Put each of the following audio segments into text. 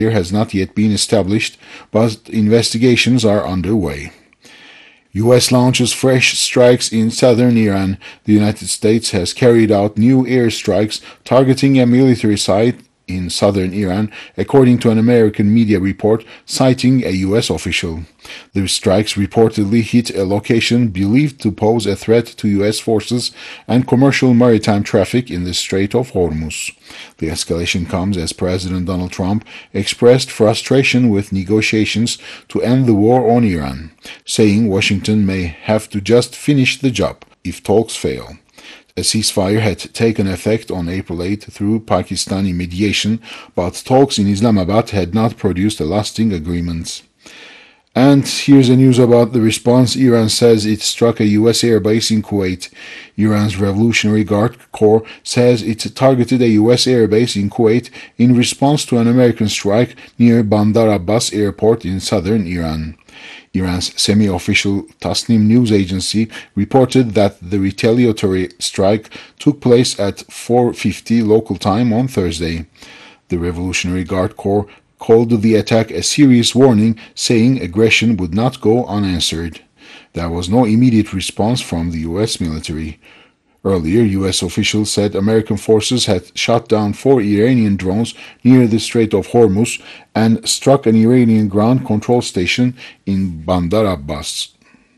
has not yet been established, but investigations are underway. U.S. launches fresh strikes in southern Iran. The United States has carried out new airstrikes targeting a military site in southern Iran, according to an American media report citing a U.S. official. The strikes reportedly hit a location believed to pose a threat to U.S. forces and commercial maritime traffic in the Strait of Hormuz. The escalation comes as President Donald Trump expressed frustration with negotiations to end the war on Iran, saying Washington may have to just finish the job if talks fail. A ceasefire had taken effect on April 8 through Pakistani mediation, but talks in Islamabad had not produced a lasting agreement. And here's the news about the response. Iran says it struck a U.S. airbase in Kuwait. Iran's Revolutionary Guard Corps says it targeted a U.S. airbase in Kuwait in response to an American strike near Bandar Abbas airport in southern Iran. Iran's semi-official Tasnim news agency reported that the retaliatory strike took place at 4:50 local time on Thursday. The Revolutionary Guard Corps called the attack a serious warning, saying aggression would not go unanswered. There was no immediate response from the U.S. military. Earlier, U.S. officials said American forces had shot down 4 Iranian drones near the Strait of Hormuz and struck an Iranian ground control station in Bandar Abbas.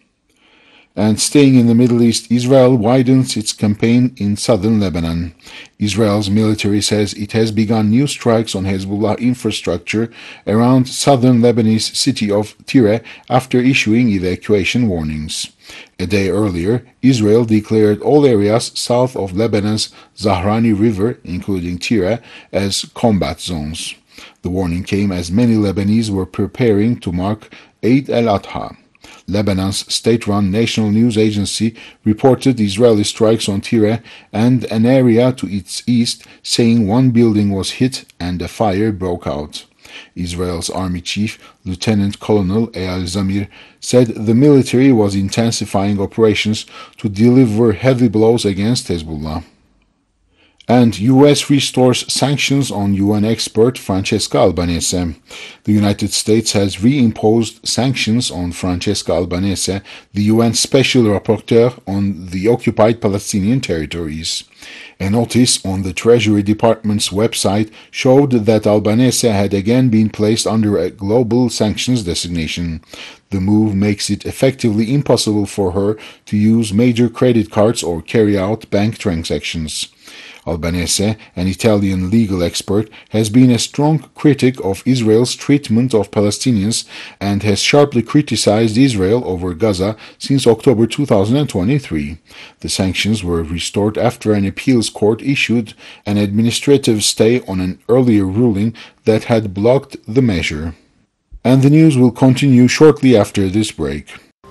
And staying in the Middle East, Israel widens its campaign in southern Lebanon. Israel's military says it has begun new strikes on Hezbollah infrastructure around southern Lebanese city of Tyre after issuing evacuation warnings. A day earlier, Israel declared all areas south of Lebanon's Zahrani River, including Tyre, as combat zones. The warning came as many Lebanese were preparing to mark Eid al-Adha. Lebanon's state-run national news agency reported Israeli strikes on Tyre and an area to its east, saying one building was hit and a fire broke out. Israel's army chief, Lieutenant Colonel Eyal Zamir, said the military was intensifying operations to deliver heavy blows against Hezbollah. And U.S. restores sanctions on UN expert Francesca Albanese. The United States has reimposed sanctions on Francesca Albanese, the UN Special Rapporteur on the occupied Palestinian territories. A notice on the Treasury Department's website showed that Albanese had again been placed under a global sanctions designation. The move makes it effectively impossible for her to use major credit cards or carry out bank transactions. Albanese, an Italian legal expert, has been a strong critic of Israel's treatment of Palestinians and has sharply criticized Israel over Gaza since October 2023. The sanctions were restored after an appeals court issued an administrative stay on an earlier ruling that had blocked the measure. And the news will continue shortly after this break.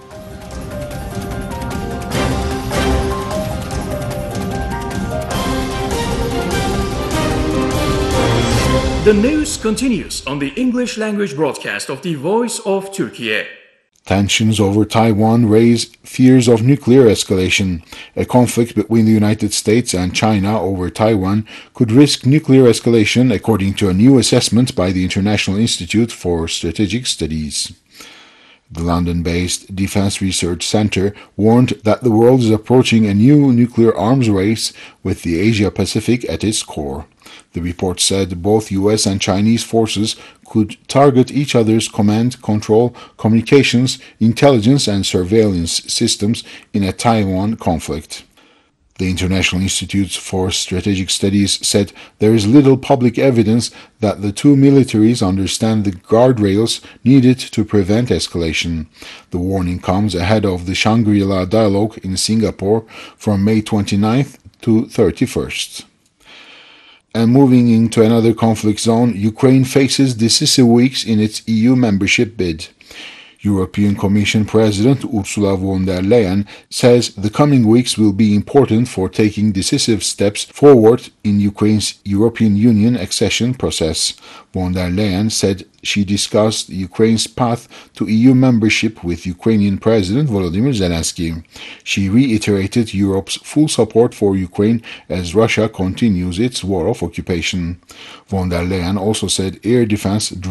The news continues on the English language broadcast of the Voice of Turkey. Tensions over Taiwan raise fears of nuclear escalation. A conflict between the United States and China over Taiwan could risk nuclear escalation, according to a new assessment by the International Institute for Strategic Studies. The London-based Defense Research Center warned that the world is approaching a new nuclear arms race with the Asia-Pacific at its core. The report said both U.S. and Chinese forces could target each other's command, control, communications, intelligence, and surveillance systems in a Taiwan conflict. The International Institute for Strategic Studies said there is little public evidence that the two militaries understand the guardrails needed to prevent escalation. The warning comes ahead of the Shangri-La dialogue in Singapore from May 29th to 31st. And moving into another conflict zone, Ukraine faces decisive weeks in its EU membership bid. European Commission President Ursula von der Leyen says the coming weeks will be important for taking decisive steps forward in Ukraine's European Union accession process. Von der Leyen said she discussed Ukraine's path to EU membership with Ukrainian President Volodymyr Zelensky. She reiterated Europe's full support for Ukraine as Russia continues its war of occupation. Von der Leyen also said air defense